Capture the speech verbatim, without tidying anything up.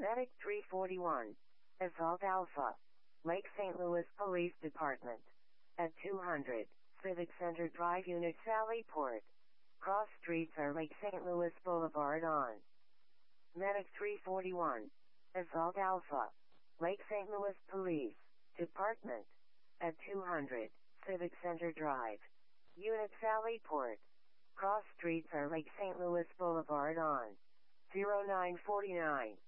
Medic three forty-one. Assault Alpha. Lake Saint Louis Police Department. At two hundred, Civic Center Drive Unit Sallyport. Cross streets are Lake Saint Louis Boulevard on. Medic three forty-one. Assault Alpha. Lake Saint Louis Police Department. At two hundred, Civic Center Drive. Unit Sallyport. Cross streets are Lake Saint Louis Boulevard on. zero nine four nine.